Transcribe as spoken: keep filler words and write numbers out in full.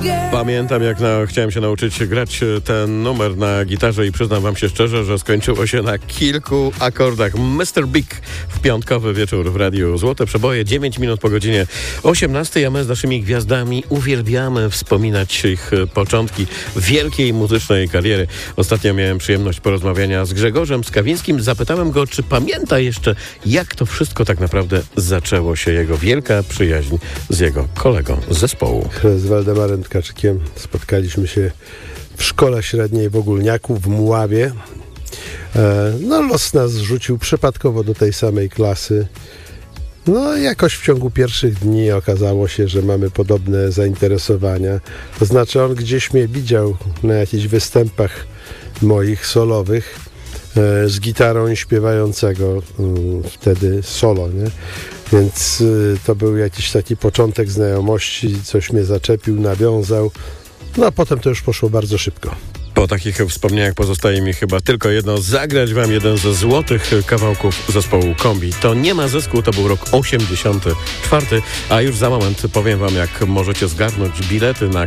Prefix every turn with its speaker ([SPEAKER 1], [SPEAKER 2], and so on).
[SPEAKER 1] Pamiętam, jak na, chciałem się nauczyć grać ten numer na gitarze i przyznam wam się szczerze, że skończyło się na kilku akordach. mister Big w piątkowy wieczór w Radiu Złote Przeboje, dziewięć minut po godzinie osiemnastej, a my z naszymi gwiazdami uwielbiamy wspominać ich początki wielkiej muzycznej kariery. Ostatnio miałem przyjemność porozmawiania z Grzegorzem Skawińskim. Zapytałem go, czy pamięta jeszcze, jak to wszystko tak naprawdę zaczęło się, jego wielka przyjaźń z jego kolegą z zespołu.
[SPEAKER 2] Z Waldemarem Tkaczykiem spotkaliśmy się w szkole średniej w Ogólniaku w Mławie. No, los nas rzucił przypadkowo do tej samej klasy. No, jakoś w ciągu pierwszych dni okazało się, że mamy podobne zainteresowania. To znaczy, on gdzieś mnie widział na jakichś występach moich solowych z gitarą i śpiewającego wtedy solo, nie? Więc to był jakiś taki początek znajomości, coś mnie zaczepił, nawiązał, no a potem to już poszło bardzo szybko.
[SPEAKER 1] Po takich wspomnieniach pozostaje mi chyba tylko jedno, zagrać wam jeden ze złotych kawałków zespołu Kombi. To nie ma zysku, to był rok osiemdziesiąty czwarty, a już za moment powiem wam, jak możecie zgarnąć bilety na